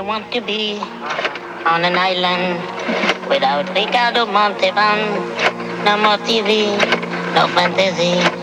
want to be on an island without Ricardo Montalban. No more TV, no fantasy.